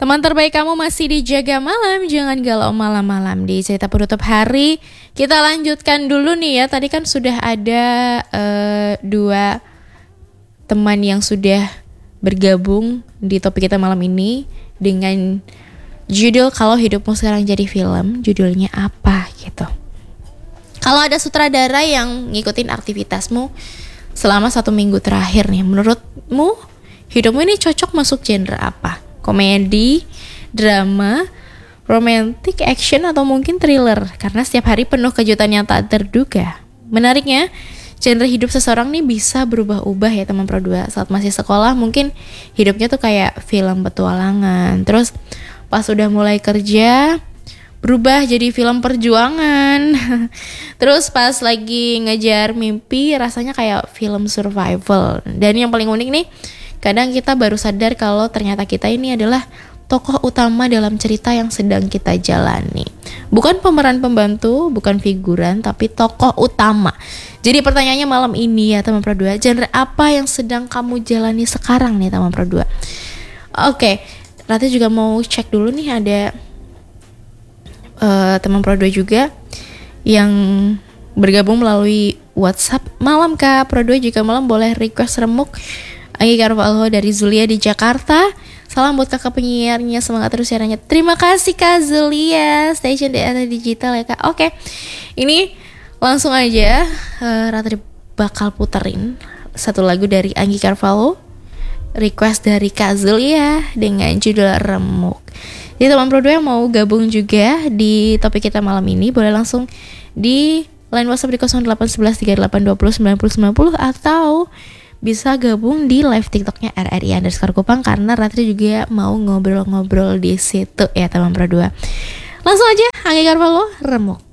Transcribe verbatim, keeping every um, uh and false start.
Teman terbaik kamu masih di Jaga Malam. Jangan galau malam-malam. Di cerita penutup hari, kita lanjutkan dulu nih ya. Tadi kan sudah ada uh, dua teman yang sudah bergabung di topik kita malam ini dengan judul Kalau Hidupmu Sekarang Jadi Film. Judulnya apa gitu. Kalau ada sutradara yang ngikutin aktivitasmu selama satu minggu terakhir nih, menurutmu hidupmu ini cocok masuk genre apa? Komedi, drama, romantic, action, atau mungkin thriller? Karena setiap hari penuh kejutan yang tak terduga. Menariknya, genre hidup seseorang nih bisa berubah-ubah ya teman Pro dua. Saat masih sekolah mungkin hidupnya tuh kayak film petualangan. Terus pas udah mulai kerja berubah jadi film perjuangan. Terus pas lagi ngejar mimpi rasanya kayak film survival. Dan yang paling unik nih, kadang kita baru sadar kalau ternyata kita ini adalah tokoh utama dalam cerita yang sedang kita jalani. Bukan pemeran pembantu, bukan figuran, tapi tokoh utama. Jadi pertanyaannya malam ini ya teman Pro dua, genre apa yang sedang kamu jalani sekarang nih teman Pro dua? Oke, Rati juga mau cek dulu nih ada uh, teman Pro dua juga yang bergabung melalui WhatsApp. Malam Kak Pro dua, juga malam boleh request remuk Anggi Carvalho dari Zulia di Jakarta. Salam buat kakak penyiarnya, semangat terus siarannya. Terima kasih Kak Zulia, Station D R Digital ya Kak. Oke, ini langsung aja uh, Ratri bakal puterin satu lagu dari Anggi Carvalho, request dari Kak Zulia dengan judul Remuk. Jadi teman Pro dua yang mau gabung juga di topik kita malam ini boleh langsung di line WhatsApp di nol delapan satu satu tiga delapan dua nol sembilan nol sembilan nol atau bisa gabung di live TikToknya R R I underscore Kupang, karena Ratri juga mau ngobrol-ngobrol di situ ya teman Pro dua. Langsung aja Anggi Carvalho, Remuk.